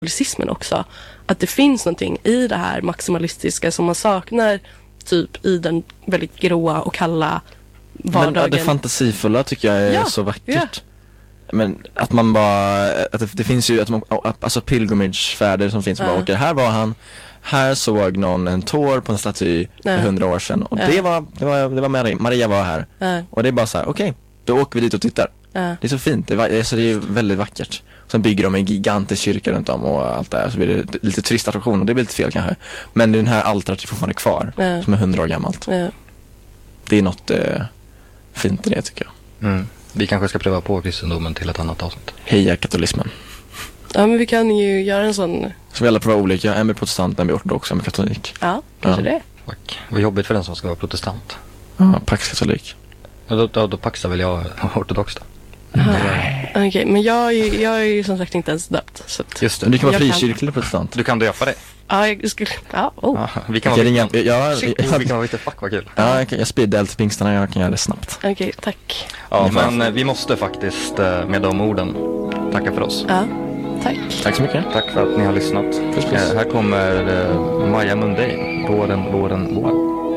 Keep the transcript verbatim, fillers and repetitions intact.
katolicismen också. Att det finns någonting i det här maximalistiska som man saknar typ i den väldigt gråa och kalla vardagen. Men det fantasifulla tycker jag är ja, så vackert. Ja. Men att man bara, att det, det finns ju att man, alltså pilgrimagefärder som finns, som ja. bara åker, här var han, här såg någon en tår på en staty för hundra år sedan och ja. det var, det var, det var Maria, Maria var här ja. och det är bara så här, okej, okay, då åker vi dit och tittar. Ja. Det är så fint, det är, så det är väldigt vackert. Sen bygger de en gigantisk kyrka runt om och allt det här, så blir det lite turistattraktion och det blir lite fel kanske. Men den här altaret är fortfarande kvar, ja. som är hundra år gammalt. Ja. Det är något eh, fint i det tycker jag. Mm. Vi kanske ska pröva på kristendomen till ett annat avsnitt. Heja katolismen. Ja, men vi kan ju göra en sån. Så vi alla provar olika, en med protestant, en med ortodox, en med katolik. Ja, kanske ja. det. Tack. Vad jobbigt för den som ska vara protestant. Ja, pax-katolik. Ja, då, då, då paxar väl jag ortodox då. Nej. Okej, okay, men jag är, jag är ju som sagt inte ens döpt. Så att just det. Du kan vara frikyrklig protestant. Du kan döpa det. Ja, jag skulle... Ja, oh. ja, vi kan okay, vara ringa, jag, jag, Shit, jag, vi kan vara lite fuck, vad kul. Ja, jag, jag sprider eld till pingstarna, jag kan göra det snabbt. Okej, okay, tack. Ja, men man... vi måste faktiskt med de orden tacka för oss. Ja, tack. Tack så mycket. Tack för att ni har lyssnat. Puss, puss. Här kommer uh, Maja Mundane. Våren, våren, våren.